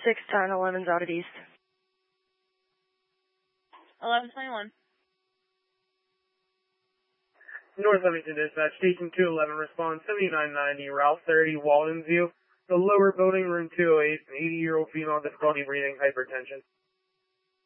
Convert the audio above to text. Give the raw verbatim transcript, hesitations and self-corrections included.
six ten, eleven's out at East. eleven twenty-one. North Leamington Dispatch, Station two eleven, response seventy-nine ninety, Route thirty, Walden View. The lower building, room two oh eight, an eighty-year-old female, difficulty breathing, hypertension.